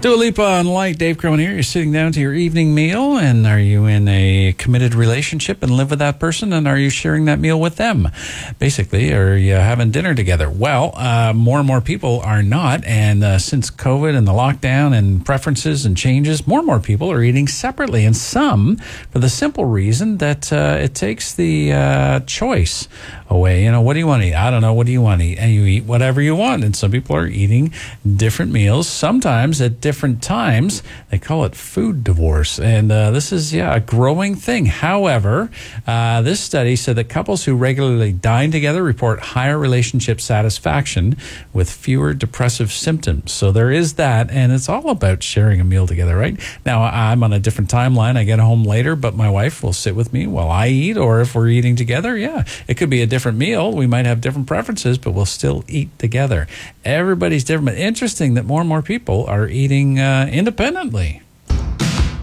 Dua Lipa on Light. Dave Cronin here. You're sitting down to your evening meal, and are you in a committed relationship and live with that person, and are you sharing that meal with them? Basically, are you having dinner together? Well, more and more people are not, and since COVID and the lockdown and preferences and changes, more and more people are eating separately, and some for the simple reason that it takes the choice away. You know, what do you want to eat? I don't know. What do you want to eat? And you eat whatever you want, and some people are eating different meals, sometimes at different times. They call it food divorce, and this is a growing thing. However, this study said that couples who regularly dine together report higher relationship satisfaction with fewer depressive symptoms. So there is that, and it's all about sharing a meal together, right? Now, I'm on a different timeline. I get home later, but my wife will sit with me while I eat, or if we're eating together, it could be a different meal. We might have different preferences, but we'll still eat together. Everybody's different, but interesting that more and more people are eating independently.